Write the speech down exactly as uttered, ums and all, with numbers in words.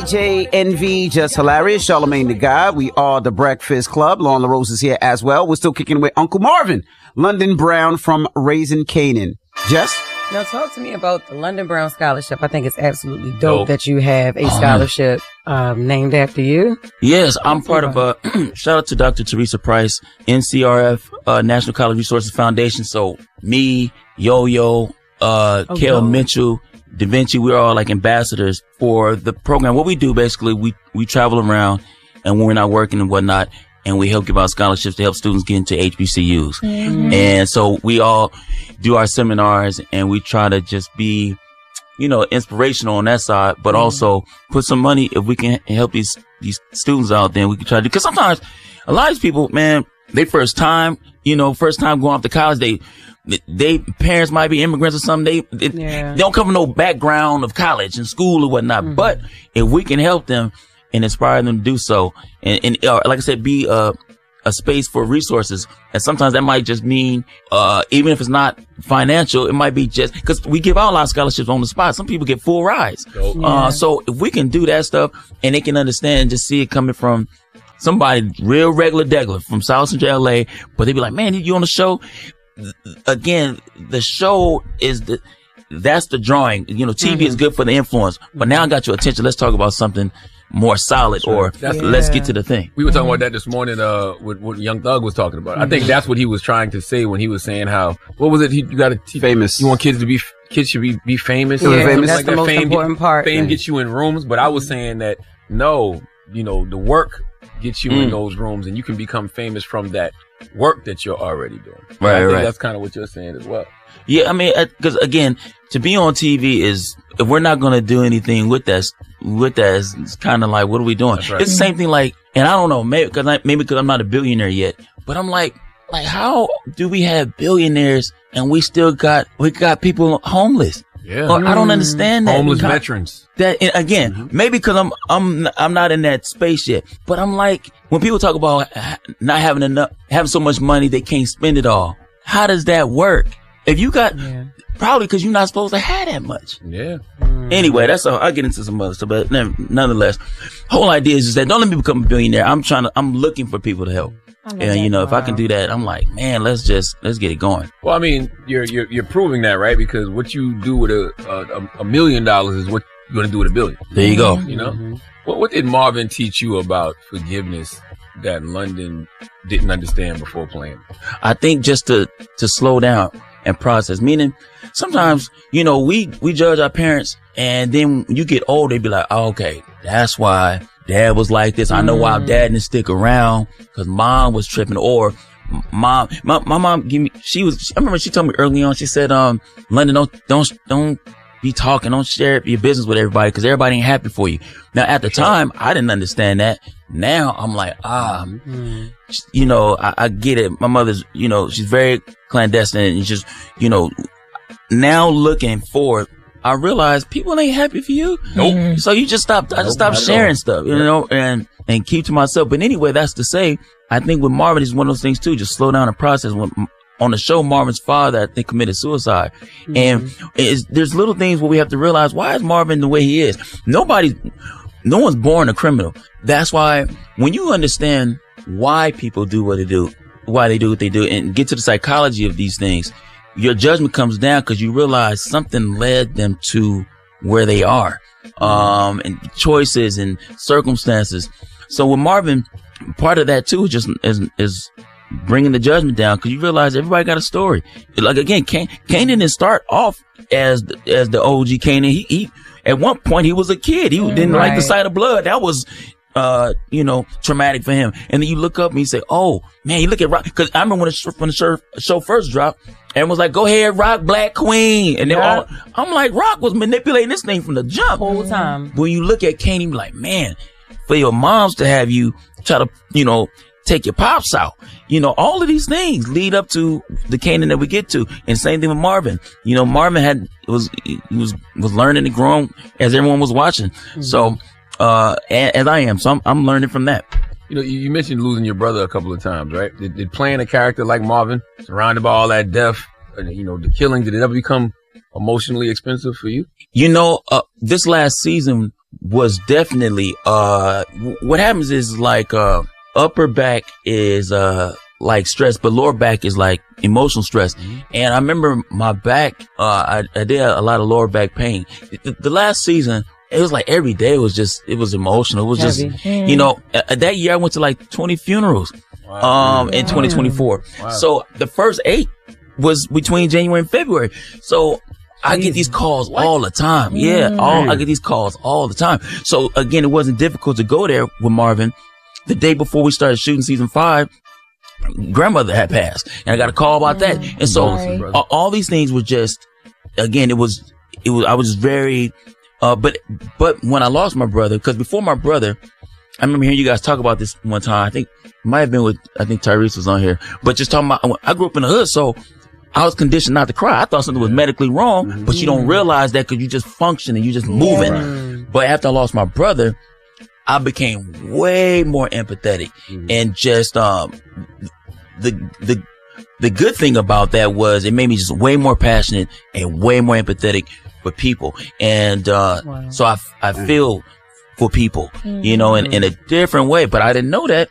D J Envy, Just Hilarious, Charlamagne the God. We are the Breakfast Club. Lauren LaRose is here as well. We're still kicking with Uncle Marvin, London Brown from Raising Canaan. Jess? Now, talk to me about the London Brown Scholarship. I think it's absolutely dope, Dope. that you have a scholarship um, named after you. Yes, I'm part of a shout out to Doctor Teresa Price, N C R F, uh, National College Resources Foundation. So me, Yo-Yo, uh, Oh, Kel dope. Mitchell, Da Vinci, we're all like ambassadors for the program. What we do basically, we, we travel around, and when we're not working and whatnot, and we help give out scholarships to help students get into H B C Us. Mm-hmm. And so we all do our seminars, and we try to just be, you know, inspirational on that side, but Mm-hmm. also put some money. If we can help these, these students out, then we can try to do, cause sometimes a lot of these people, man, they first time, you know, first time going off to college, they, they parents might be immigrants or something. They, they, Yeah. they don't come from no background of college and school or whatnot. Mm-hmm. But if we can help them and inspire them to do so, and, and uh, like I said, be a, a space for resources. And sometimes that might just mean, uh, even if it's not financial, it might be just, cause we give out a lot of scholarships on the spot. Some people get full rides. Dope. Yeah. Uh, so if we can do that stuff and they can understand and just see it coming from somebody real regular degular from South Central L A, but they be like, man, you on the show? Again, the show is the, that's the drawing. You know, T V is good for the influence, but now I got your attention. Let's talk about something more solid, or That's- let's Yeah. get to the thing. We were talking about that this morning, uh, with what Young Thug was talking about. I think that's what he was trying to say when he was saying how, what was it? He, you got to Famous. You want kids to be, kids should be, be famous. Yeah, or something famous. That's like the that. most Fame important get, part. Fame Yeah. gets you in rooms, but I was saying that no, you know, the work gets you in Mm. those rooms, and you can become famous from that work that you're already doing. Right, I think right. that's kind of what you're saying as well. Yeah, I mean, because again, to be on T V is, if we're not going to do anything with that, with that, it's, it's kind of like, what are we doing? That's right. It's the same thing, like, and I don't know, maybe because I, maybe because I'm not a billionaire yet, but I'm like, like, how do we have billionaires and we still got, we got people homeless? Yeah. Or, I don't understand that. Homeless Because- veterans. That and again, Mm-hmm. maybe because I'm I'm I'm not in that space yet. But I'm like, when people talk about ha- not having enough, having so much money they can't spend it all. How does that work? If you got Yeah. probably because you're not supposed to have that much. Yeah. Anyway, that's all. I'll get into some other stuff, but nev- nonetheless, whole idea is just that don't let me become a billionaire. I'm trying to. I'm looking for people to help. I love And you that. know, if I Wow. can do that, I'm like, man, let's just let's get it going. Well, I mean, you're you're you're proving that, right? Because what you do with a a, a million dollars is what you're going to do with a billion. There you go. You know, what what did Marvin teach you about forgiveness that London didn't understand before playing? I think just to, to slow down and process, meaning sometimes, you know, we, we judge our parents, and then when you get older, they be like, oh, okay, that's why dad was like this. I know why dad didn't stick around, because mom was tripping, or mom, my, my mom give me, she was, I remember she told me early on, she said, um, London, don't, don't, don't be talking, don't share your business with everybody, because everybody ain't happy for you. Now, at the time, I didn't understand that. Now I'm like, ah, you know, I, I get it. My mother's, you know, she's very clandestine, and just, you know, now looking forward, I realize people ain't happy for you. Nope. So you just stop, I just Nope, stop not at sharing all. stuff, you know, and, and keep to myself. But anyway, that's to say, I think with Marvin, it's one of those things too, just slow down the process. When, on the show, Marvin's father, I think, committed suicide. And it's, there's little things where we have to realize, why is Marvin the way he is? Nobody's, no one's born a criminal. That's why when you understand why people do what they do, why they do what they do, and get to the psychology of these things, your judgment comes down because you realize something led them to where they are, um, and choices and circumstances. So with Marvin, part of that too is just is, is bringing the judgment down, because you realize everybody got a story. Like again, Can- Kanan didn't start off as the, as the O G Kanan. He, he at one point he was a kid. He didn't like the Right. sight of blood. That was uh, you know, traumatic for him. And then you look up and you say, oh man, you look at Rock, cause I remember when the, sh- when the show, show first dropped, everyone was like, go ahead, Rock, Black Queen. And they Yeah. all, I'm like, Rock was manipulating this thing from the jump. Whole time. When you look at Kane, you be like, man, for your moms to have you try to, you know, take your pops out, you know, all of these things lead up to the Kanan that we get to. And same thing with Marvin. You know, Marvin had, was, he was, was learning and growing as everyone was watching. Mm-hmm. So, uh, as, as I am. So I'm, I'm learning from that. You know, you, you mentioned losing your brother a couple of times, right? Did, did playing a character like Marvin, surrounded by all that death, and, you know, the killing, did it ever become emotionally expensive for you? You know, uh, this last season was definitely, uh, w- what happens is like, uh, upper back is, uh, like stress, but lower back is like emotional stress. Mm-hmm. And I remember my back, uh, I, I did a lot of lower back pain. The, the last season, it was like every day was just, it was emotional. It was Heavy. just, mm. you know, uh, that year I went to like twenty funerals, wow. um, in wow. twenty twenty-four. Wow. So the first eight was between January and February. So I get these calls what? all the time. Yeah. Mm. All, I get these calls all the time. So again, it wasn't difficult to go there with Marvin. The day before we started shooting season five, grandmother had passed and I got a call about that. And so all, all these things were just, again, it was, it was, I was very, uh, but, but when I lost my brother, cause before my brother, I remember hearing you guys talk about this one time. I think it might have been with, I think Tyrese was on here, but just talking about, I grew up in the hood. So I was conditioned not to cry. I thought something was medically wrong, mm-hmm. but you don't realize that cause you just function and you just moving. Yeah. But after I lost my brother, I became way more empathetic mm-hmm. and just, um, the, the, the good thing about that was it made me just way more passionate and way more empathetic for people. And, uh, wow. so I, I feel for people, mm-hmm. you know, in, in a different way, but I didn't know that